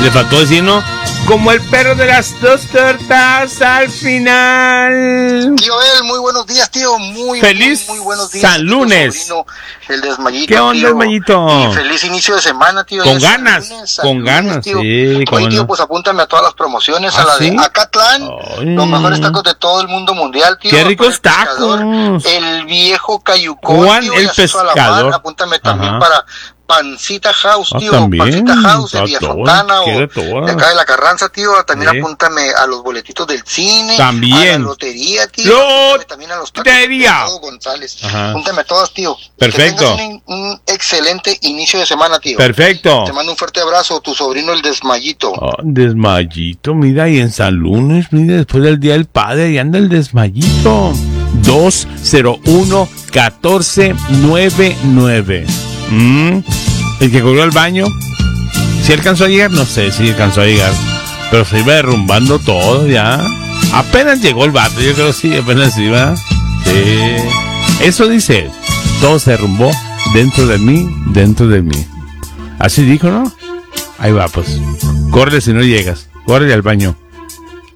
Le faltó decir, ¿no? Como el perro de las dos tortas al final. Tío El, muy buenos días, tío. Muy buenos días. San Lunes. Sobrino, el Desmayito. ¿Qué onda, Desmayito? Y feliz inicio de semana, tío. Con ganas, con ganas, tío. Sí. Oye, tío, pues apúntame a todas las promociones. A la ¿sí? de Acatlán, los mejores tacos de todo el mundo mundial, tío. ¡Qué ricos tacos! El viejo Cayucón, Juan, tío, el pescador. Apúntame también para Pancita House, tío. También. Pancita House de Villafontana o de de acá de la Carranza, tío. También apúntame a los boletitos del cine. También. A la lotería, tío. También a los tacos Lotería. de González. Apúntame a todas, tío. Perfecto. Que tengas un excelente inicio de semana, tío. Perfecto. Te mando un fuerte abrazo, tu sobrino el Desmayito. Oh, Desmayito, mira, y en San Lunes, mira, después del Día del Padre, ahí anda el Desmayito. 201-1499. El que corrió al baño, ¿si alcanzó a llegar? No sé si alcanzó a llegar, pero se iba derrumbando todo ya. Apenas llegó el vato, yo creo que sí, apenas iba. Sí. Eso dice, todo se derrumbó dentro de mí. Así dijo, ¿no? Ahí va, pues. Corre si no llegas, corre al baño.